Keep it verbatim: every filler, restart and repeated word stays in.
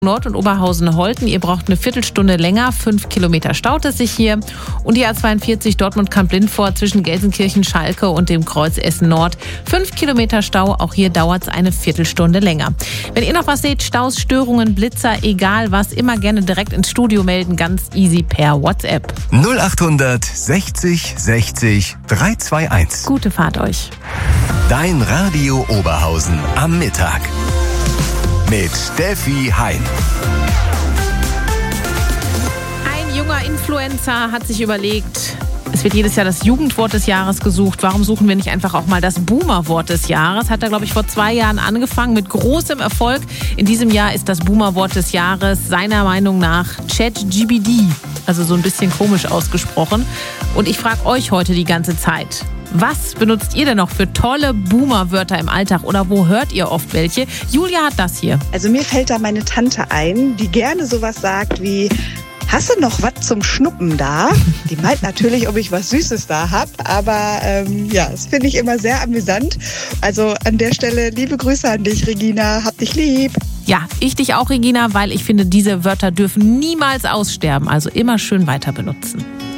Nord und Oberhausen-Holten. Ihr braucht eine Viertelstunde länger, fünf Kilometer staut es sich hier. Und die A zweiundvierzig Dortmund-Kamp-Lindfort zwischen Gelsenkirchen-Schalke und dem Kreuz Essen-Nord. Fünf Kilometer Stau, auch hier dauert es eine Viertelstunde länger. Wenn ihr noch was seht, Staus, Störungen, Blitzer, egal was, immer gerne direkt ins Studio melden, ganz easy per WhatsApp. null achthundert sechzig sechzig dreihunderteinundzwanzig. Gute Fahrt euch. Dein Radio Oberhausen am Mittag. Mit Steffi Hein. Ein junger Influencer hat sich überlegt, es wird jedes Jahr das Jugendwort des Jahres gesucht. Warum suchen wir nicht einfach auch mal das Boomerwort des Jahres? Hat er, glaube ich, vor zwei Jahren angefangen mit großem Erfolg. In diesem Jahr ist das Boomerwort des Jahres seiner Meinung nach ChatGPT. Also so ein bisschen komisch ausgesprochen. Und ich frage euch heute die ganze Zeit: Was benutzt ihr denn noch für tolle Boomer-Wörter im Alltag oder wo hört ihr oft welche? Julia hat das hier. Also mir fällt da meine Tante ein, die gerne sowas sagt wie: Hast du noch was zum Schnuppen da? Die meint natürlich, ob ich was Süßes da hab, aber ähm, ja, das finde ich immer sehr amüsant. Also an der Stelle liebe Grüße an dich, Regina. Hab dich lieb. Ja, ich dich auch, Regina, weil ich finde, diese Wörter dürfen niemals aussterben. Also immer schön weiter benutzen.